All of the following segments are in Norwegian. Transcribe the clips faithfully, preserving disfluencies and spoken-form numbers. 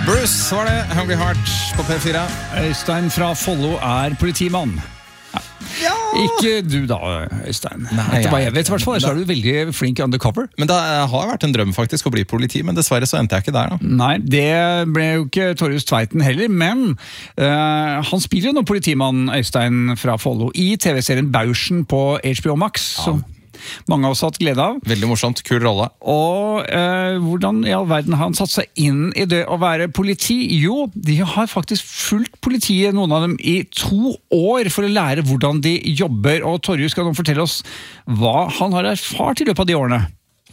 Bruce var det, Hungry Heart på P fire. Øystein fra Follo er politimann. Ja. Ikke du da, Øystein. Nei, Etter hva jeg jeg- vet, i hvert fall, så er du veldig flink undercover. Men det har vært en drøm faktisk å bli politi, men dessverre så endte jeg ikke der da. Nei, det ble jo ikke Torjus Tveiten heller, men uh, han spiller jo nå politimann Øystein fra Follo i T V-serien Bauschen på H B O Max, som mange av oss har hatt glede av. Veldig morsomt, kul rolle. Og eh, hvordan i all verden har han satt seg inn i det å være politi? Jo, de har faktisk fulgt politiet, noen av dem, i to år for å lære hvordan de jobber. Og Torjus skal nå fortelle oss hva han har erfart i løpet av de årene.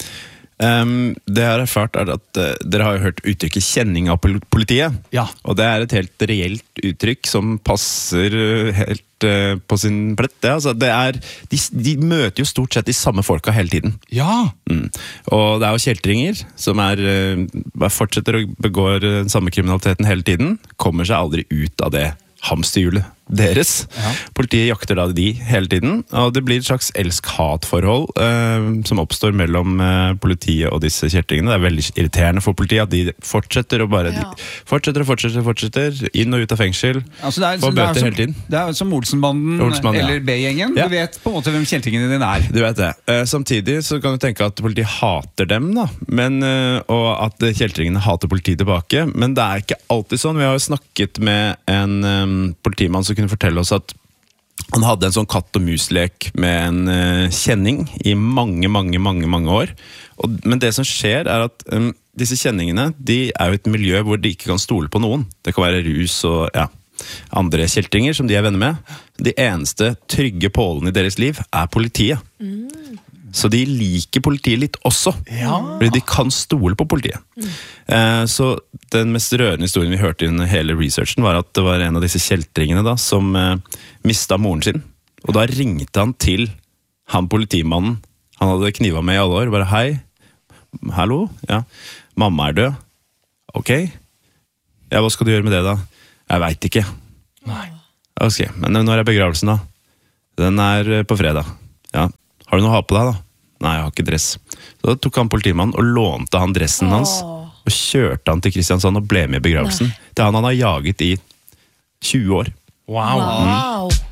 Um, det jeg har erfart er at uh, dere har jo hørt uttrykket kjenning av pol- politiet. Ja. Og det er et helt reelt uttrykk som passer uh, helt uh, på sin plett. Det, altså, det er, de, de møter jo stort sett de samme folka hele tiden. Ja. Mm. Og det er jo kjeltringer som er, uh, fortsetter å begå den samme kriminaliteten hele tiden. Kommer seg aldri ut av det hamsterhjulet deres. Ja. Politiet jakter da de hele tiden, og det blir et slags elsk-hat-forhold eh, som oppstår mellom eh, politiet og disse kjeltringene. Det er veldig irriterende for politiet at de fortsetter og bare Ja. de fortsetter og fortsetter, fortsetter, inn og ut av fengsel, Altså, det er, får det er bøter som, hele tiden. Det er som Olsenbanden, Olsenbanden, ja. eller B-gjengen. Ja. Du vet på en måte hvem kjeltringene dine er. Du vet det. Eh, samtidig så kan du tenke at politiet hater dem, da. Men, eh, og at eh, kjeltringene hater politiet tilbake. Men det er ikke alltid sånn. Vi har jo snakket med en eh, politimann som kunne fortelle oss at han hadde en sånn katt og mus-lek med en eh, kjenning i mange, mange, mange, mange år. Og, men det som skjer er at um, disse kjenningene, de er jo et miljø hvor de ikke kan stole på noen. Det kan være rus og ja, andre kjeltringer som de er venner med. De eneste trygge pålene i deres liv er politiet. Så de liker politiet litt også, fordi de kan stole på politiet. Eh, så den mest rørende historien vi hørte i hele researchen var at det var en av disse kjeltringene da, som eh, mistet moren sin. Og da ringte han til han politimannen han hadde knivet med i alle år. Bare, hei, hallo, ja, mamma er død. Ok, ja, hva skal du gjøre med det da? Jeg vet ikke. Nei. Ok, men når er begravelsen da? Den er eh, på fredag. Ja. Har du noe å ha på deg da? Nei, jeg har ikke dress. Så da tok han politimannen og lånte han dressen hans, og kjørte han til Kristiansand og ble med i begravelsen. Det er han han har jaget i tjue år. Wow. Wow.